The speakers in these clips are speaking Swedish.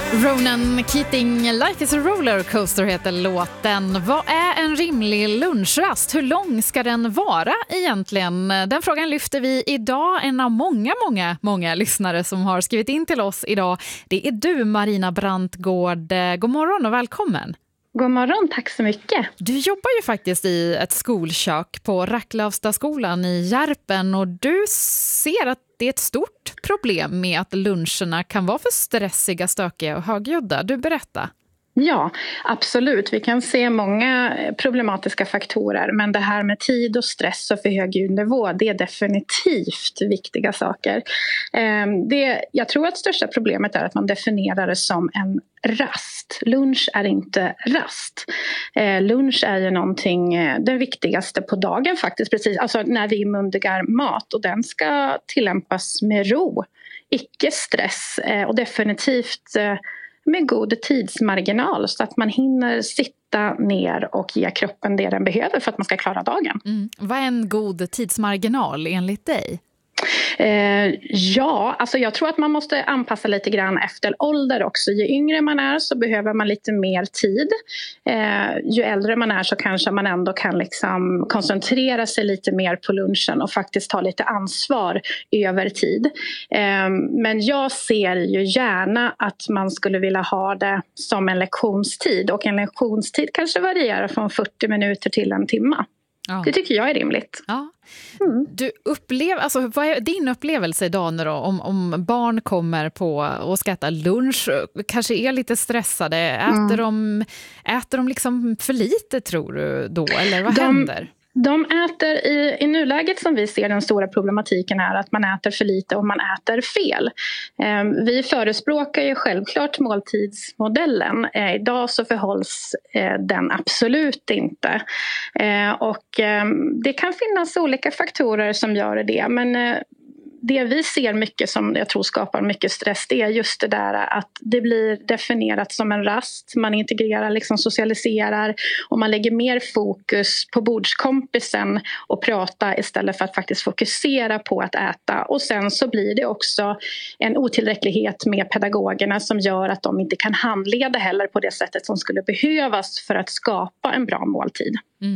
Ronan Keating, Life is a rollercoaster heter låten. Vad är en rimlig lunchrast? Hur lång ska den vara egentligen? Den frågan lyfter vi idag. En av många lyssnare som har skrivit in till oss idag. Det är du, Marina Brantgård. God morgon och välkommen. God morgon, tack så mycket. Du jobbar ju faktiskt i ett skolkök på Racklövstaskolan i Järpen och du ser att det är ett stort problem med att luncherna kan vara för stressiga, stökiga och högljudda. Du berättar. Ja, absolut. Vi kan se många problematiska faktorer, men det här med tid och stress och för hög ljudnivå, det är definitivt viktiga saker. Jag tror att största problemet är att man definierar det som en rast. Lunch är inte rast. Lunch är ju någonting, det viktigaste på dagen faktiskt, precis, alltså när vi mundigar mat, och den ska tillämpas med ro, icke stress och definitivt med god tidsmarginal så att man hinner sitta ner och ge kroppen det den behöver för att man ska klara dagen. Vad är en god tidsmarginal enligt dig? Alltså jag tror att man måste anpassa lite grann efter ålder också. Ju yngre man är så behöver man lite mer tid. Ju äldre man är så kanske man ändå kan liksom koncentrera sig lite mer på lunchen och faktiskt ta lite ansvar över tid. Men jag ser ju gärna att man skulle vilja ha det som en lektionstid, och en lektionstid kanske varierar från 40 minuter till en timme. Ja. Det tycker jag är rimligt. Ja. Du vad är din upplevelse idag nu då, om barn kommer på och ska äta lunch, kanske är lite stressade, äter de liksom för lite, tror du då, eller vad händer? De äter i nuläget, som vi ser den stora problematiken är att man äter för lite och man äter fel. Vi förespråkar ju självklart måltidsmodellen. Idag så förhålls den absolut inte. Och det kan finnas olika faktorer som gör det, men det vi ser mycket som jag tror skapar mycket stress, det är just det där att det blir definierat som en rast. Man integrerar, liksom socialiserar, och man lägger mer fokus på bordskompisen och prata istället för att faktiskt fokusera på att äta. Och sen så blir det också en otillräcklighet med pedagogerna som gör att de inte kan handleda heller på det sättet som skulle behövas för att skapa en bra måltid.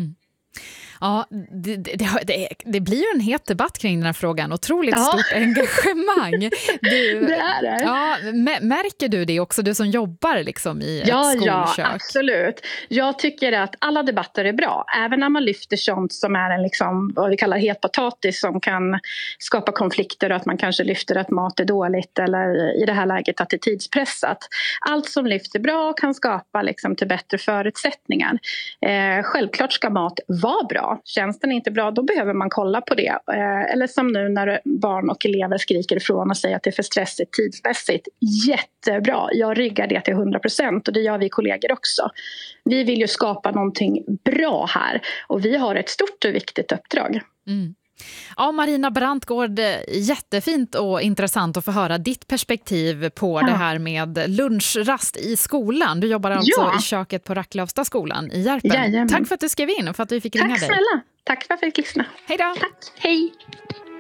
Ja, det blir ju en het debatt kring den här frågan. Otroligt stort engagemang. Det är det. Ja, märker du det också, du som jobbar liksom i ett skolkök? Ja, absolut. Jag tycker att alla debatter är bra. Även när man lyfter sånt som är en liksom, vad vi kallar het potatis, som kan skapa konflikter, och att man kanske lyfter att mat är dåligt, eller i det här läget att det är tidspressat. Allt som lyfter bra kan skapa liksom till bättre förutsättningar. Självklart ska mat vara bra. Känns den inte bra, då behöver man kolla på det. Eller som nu när barn och elever skriker ifrån och säger att det är för stressigt tidsmässigt. Jättebra, jag ryggar det till 100%, och det gör vi kollegor också. Vi vill ju skapa någonting bra här, och vi har ett stort och viktigt uppdrag. Ja, Marina Brantgård, jättefint och intressant att få höra ditt perspektiv på det här med lunchrast i skolan. Du jobbar alltså i köket på Racklövstaskolan i Järpen. Jajamän. Tack för att du skrev in och för att vi fick ringa dig. Tack snälla. Tack för att jag fick lyssna. Hej då. Tack. Hej.